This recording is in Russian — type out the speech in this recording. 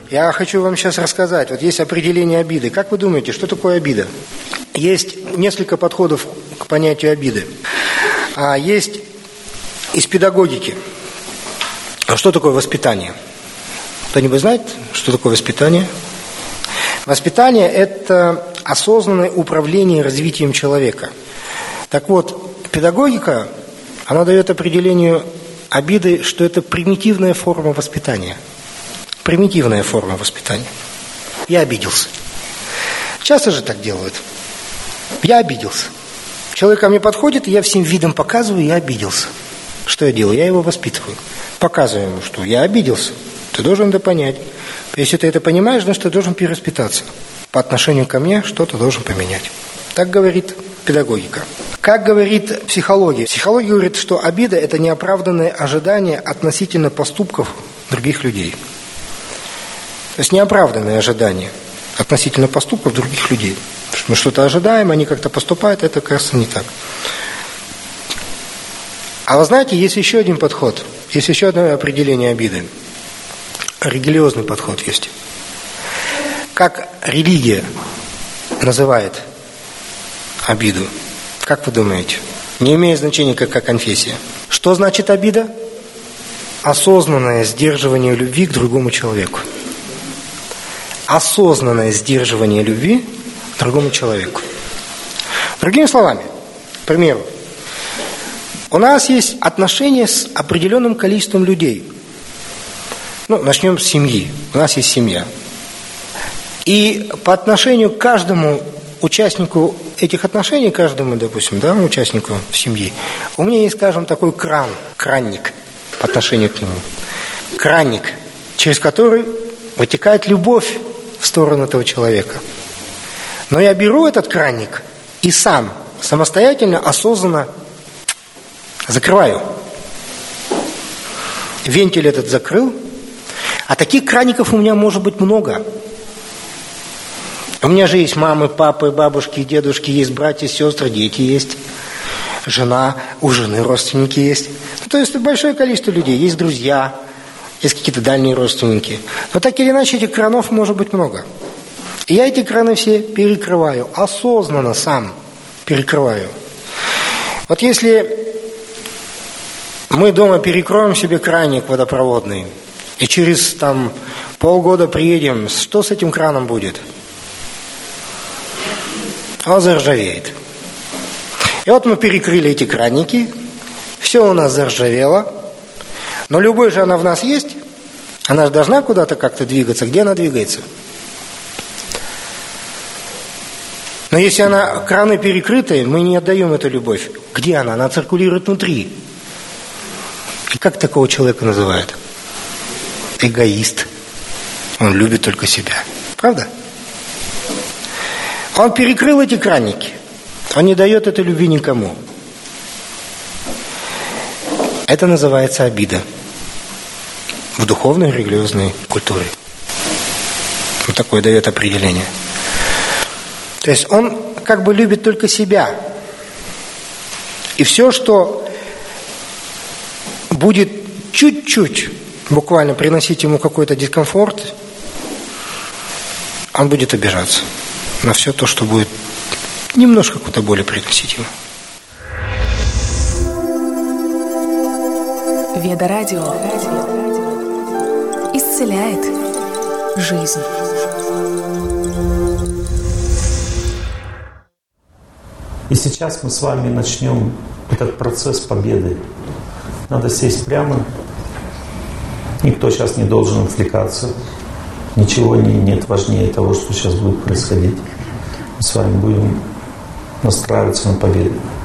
Я хочу вам сейчас рассказать. Вот есть определение обиды. Как вы думаете, что такое обида? Есть несколько подходов к понятию обиды. Есть из педагогики. А что такое воспитание? Кто-нибудь знает, что такое воспитание? Воспитание – это осознанное управление развитием человека. Так вот, педагогика, она дает определению обиды, что это примитивная форма воспитания. Примитивная форма воспитания. Я обиделся. Часто же так делают. Я обиделся. Человек ко мне подходит, и я всем видом показываю, я обиделся. Что я делаю? Я его воспитываю. Показываю ему, что я обиделся. Ты должен это понять. Если ты это понимаешь, значит, ты должен перевоспитаться. По отношению ко мне что-то должен поменять. Так говорит педагогика. Как говорит психология? Психология говорит, что обида – это неоправданное ожидание относительно поступков других людей. То есть неоправданное ожидание относительно поступков других людей. Мы что-то ожидаем, они как-то поступают, это, кажется, не так. А вы знаете, есть еще один подход, есть еще одно определение обиды. Религиозный подход есть. Как религия называет обиду? Как вы думаете? Не имеет значения, как конфессия. Что значит обида? Осознанное сдерживание любви к другому человеку. Осознанное сдерживание любви к другому человеку. Другими словами, к примеру, у нас есть отношения с определенным количеством людей. Начнем с семьи. У нас есть семья. И по отношению к каждому участнику этих отношений, каждому, допустим, участнику семьи, у меня есть, скажем, такой кранник по отношению к нему. Кранник, через который вытекает любовь в сторону этого человека. Но я беру этот кранник и сам, самостоятельно, осознанно закрываю. Вентиль этот закрыл. А таких краников у меня может быть много. У меня же есть мамы, папы, бабушки, дедушки, есть братья, сестры, дети есть. Жена, у жены родственники есть. То есть большое количество людей. Есть друзья, есть какие-то дальние родственники. Но так или иначе этих кранов может быть много. И я эти краны все перекрываю. Осознанно сам перекрываю. Вот если мы дома перекроем себе краник водопроводный, и через полгода приедем, что с этим краном будет? Он заржавеет. И вот мы перекрыли эти краники, все у нас заржавело, но любовь же она в нас есть, она же должна куда-то как-то двигаться. Где она двигается? Но если краны перекрыты, мы не отдаем эту любовь. Где она? Она циркулирует внутри. И как такого человека называют? Эгоист. Он любит только себя. Правда? Он перекрыл эти краники. Он не дает этой любви никому. Это называется обида. В духовной, религиозной культуре. Вот такое дает определение. То есть он как бы любит только себя. И все, что будет чуть-чуть буквально приносить ему какой-то дискомфорт, он будет обижаться на все то, что будет немножко какой-то боли приносить ему. Веда Радио исцеляет жизнь. И сейчас мы с вами начнем этот процесс победы. Надо сесть прямо. Никто сейчас не должен отвлекаться. Ничего нет важнее того, что сейчас будет происходить. Мы с вами будем настраиваться на победу.